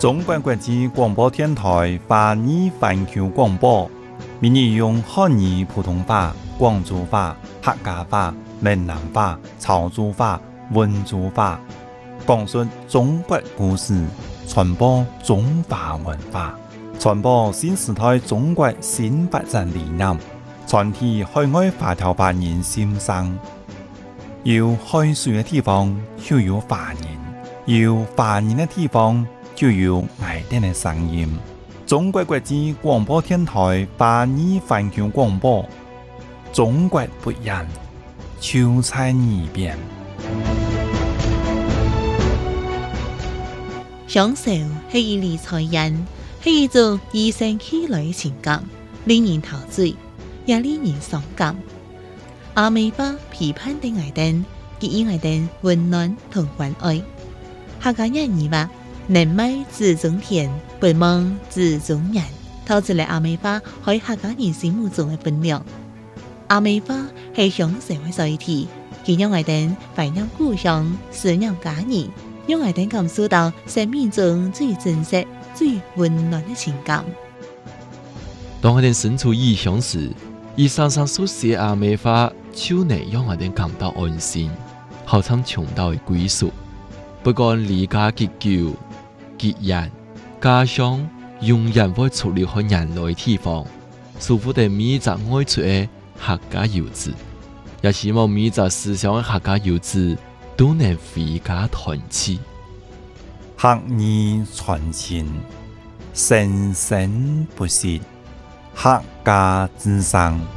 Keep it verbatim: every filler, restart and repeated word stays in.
中国国际广播电台华语环球广播，每日用汉语普通话、广州话、客家话、闽南话、潮州话、温州话，讲述中国故事，传播中华文化，传播新时代中国新发展理念，传递海外华侨华人心声。有海水的地方就有华人，有华人的地方就有爱人的声音。中国国际广播电台华语环球广播，中国不一样，就在耳边。 享受是一理财人，是一种与生俱來的情感，令人陶醉，也令人傷感。阿美花批判的愛人，給予愛人溫暖同關愛。客家人語話：人美自中天，不忘自中人。透出嚟阿美花喺客家人心目中嘅分量。阿美花係享受嘅載體，佢讓愛人懷念故鄉，思念家人，讓愛人感受到生命中最真實、最溫暖嘅情感。 當我哋身處異鄉時，以常常書寫阿美花，就能讓我哋感到安心，好像重到嘅歸屬。不管離家結久、結人，家鄉永遠會出了去人類地方，舒服地每一隻愛出嘅客家遊子，也希望每一隻思鄉嘅客家遊子都能回家團聚。 客語傳情，生生不息，客家之聲。